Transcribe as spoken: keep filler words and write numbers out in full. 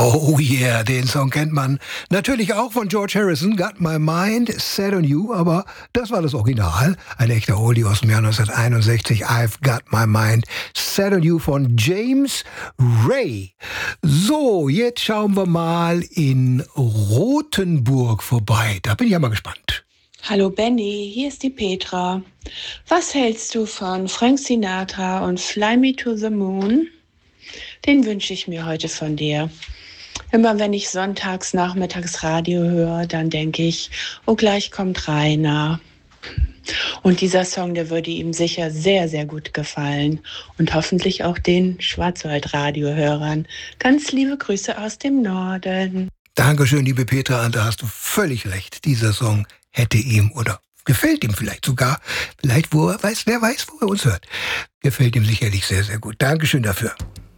Oh yeah, den Song kennt man natürlich auch von George Harrison, Got My Mind Set on You, aber das war das Original, ein echter Oldie aus dem Jahr neunzehnhunderteinundsechzig, I've Got My Mind Set on You von James Ray. So, jetzt schauen wir mal in Rothenburg vorbei, da bin ich ja mal gespannt. Hallo Benny, hier ist die Petra. Was hältst du von Frank Sinatra und Fly Me to the Moon? Den wünsche ich mir heute von dir. Immer wenn ich sonntags nachmittags Radio höre, dann denke ich, oh gleich kommt Rainer. Und dieser Song, der würde ihm sicher sehr, sehr gut gefallen. Und hoffentlich auch den Schwarzwald-Radio-Hörern. Ganz liebe Grüße aus dem Norden. Dankeschön, liebe Petra, und da hast du völlig recht. Dieser Song hätte ihm oder gefällt ihm vielleicht sogar, vielleicht wo er weiß, wer weiß, wo er uns hört. Gefällt ihm sicherlich sehr, sehr gut. Dankeschön dafür.